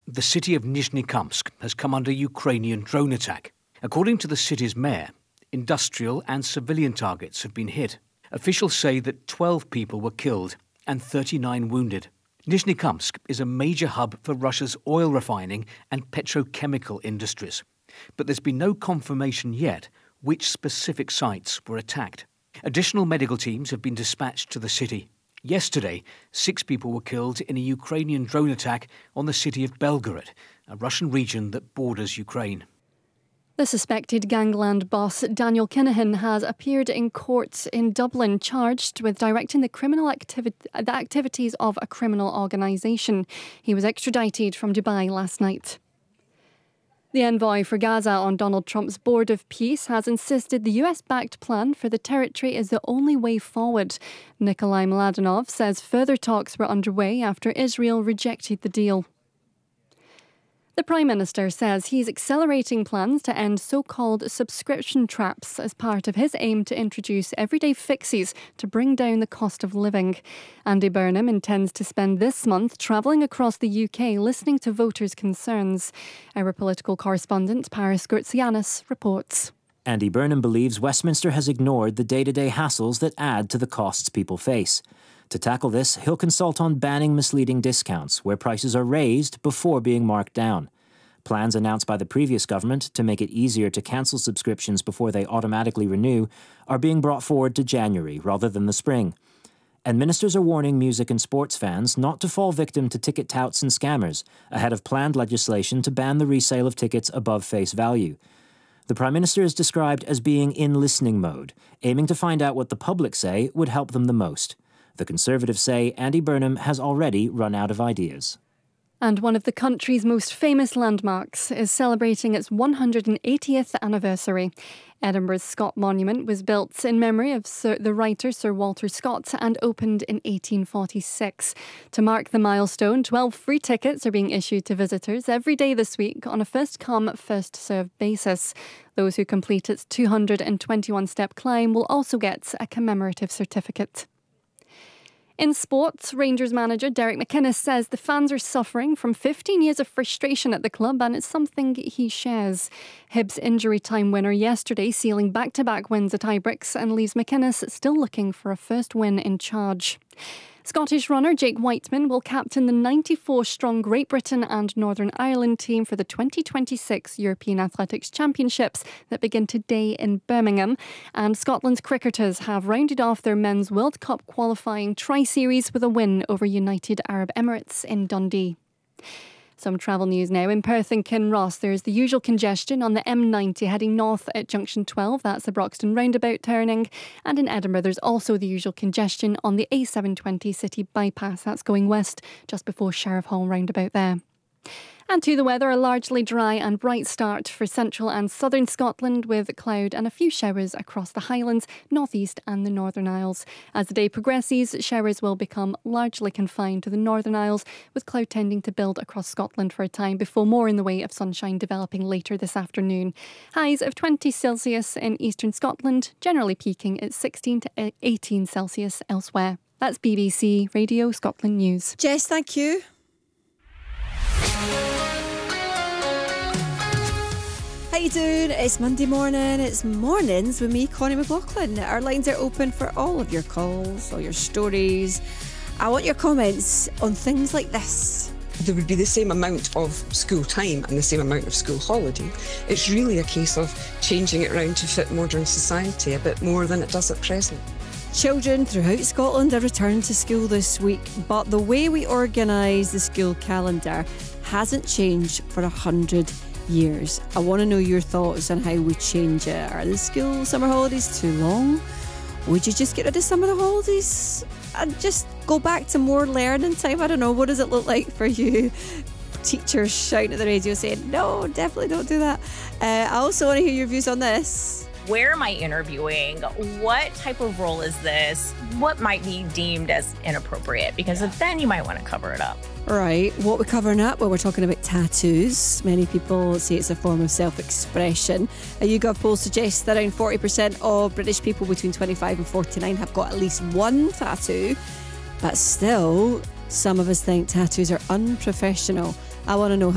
The city of Nizhny-Kamsk has come under Ukrainian drone attack. According to the city's mayor, industrial and civilian targets have been hit. Officials say that 12 people were killed and 39 wounded. Nizhny-Kamsk is a major hub for Russia's oil refining and petrochemical industries. But there's been no confirmation yet which specific sites were attacked. Additional medical teams have been dispatched to the city. Yesterday, 6 people were killed in a Ukrainian drone attack on the city of Belgorod, a Russian region that borders Ukraine. The suspected gangland boss Daniel Kinahan has appeared in court in Dublin, charged with directing the activities of a criminal organisation. He was extradited from Dubai last night. The envoy for Gaza on Donald Trump's Board of Peace has insisted the US-backed plan for the territory is the only way forward. Nikolai Mladenov says further talks were underway after Israel rejected the deal. The Prime Minister says he's accelerating plans to end so-called subscription traps as part of his aim to introduce everyday fixes to bring down the cost of living. Andy Burnham intends to spend this month travelling across the UK listening to voters' concerns. Our political correspondent Paris Gurtsianis reports. Andy Burnham believes Westminster has ignored the day-to-day hassles that add to the costs people face. To tackle this, he'll consult on banning misleading discounts, where prices are raised before being marked down. Plans announced by the previous government to make it easier to cancel subscriptions before they automatically renew are being brought forward to January rather than the spring. And ministers are warning music and sports fans not to fall victim to ticket touts and scammers ahead of planned legislation to ban the resale of tickets above face value. The Prime Minister is described as being in listening mode, aiming to find out what the public say would help them the most. The Conservatives say Andy Burnham has already run out of ideas. And one of the country's most famous landmarks is celebrating its 180th anniversary. Edinburgh's Scott Monument was built in memory of the writer Sir Walter Scott and opened in 1846. To mark the milestone, 12 free tickets are being issued to visitors every day this week on a first-come, first-served basis. Those who complete its 221-step climb will also get a commemorative certificate. In sports, Rangers manager Derek McInnes says the fans are suffering from 15 years of frustration at the club, and it's something he shares. Hibs injury time winner yesterday sealing back-to-back wins at Ibrox and leaves McInnes still looking for a first win in charge. Scottish runner Jake Whiteman will captain the 94-strong Great Britain and Northern Ireland team for the 2026 European Athletics Championships that begin today in Birmingham. And Scotland's cricketers have rounded off their Men's World Cup qualifying tri-series with a win over United Arab Emirates in Dundee. Some travel news now. In Perth and Kinross, there's the usual congestion on the M90 heading north at Junction 12. That's the Broxton roundabout turning. And in Edinburgh, there's also the usual congestion on the A720 City Bypass. That's going west just before Sheriff Hall roundabout there. And to the weather, a largely dry and bright start for central and southern Scotland with cloud and a few showers across the Highlands, North East and the Northern Isles. As the day progresses, showers will become largely confined to the Northern Isles, with cloud tending to build across Scotland for a time before more in the way of sunshine developing later this afternoon. Highs of 20 Celsius in eastern Scotland, generally peaking at 16 to 18 Celsius elsewhere. That's BBC Radio Scotland News. Jess, thank you. How you doing? It's Monday morning. It's mornings with me, Connie McLaughlin. Our lines are open for all of your calls, all your stories. I want your comments on things like this. There would be the same amount of school time and the same amount of school holiday. It's really a case of changing it around to fit modern society a bit more than it does at present. Children throughout Scotland have returned to school this week, but the way we organise the school calendar hasn't changed for 100 years. I want to know your thoughts on how we change it. Are the school summer holidays too long? Would you just get rid of some of the holidays and just go back to more learning time? I don't know. What does it look like for you? Teachers shouting at the radio saying, no, definitely don't do that. I also want to hear your views on this. Where am I interviewing? What type of role is this? What might be deemed as inappropriate? Because then you might want to cover it up. Right. What we're covering up? Well, we're talking about tattoos. Many people say it's a form of self-expression. A YouGov poll suggests that around 40% of British people between 25 and 49 have got at least one tattoo. But still, some of us think tattoos are unprofessional. I want to know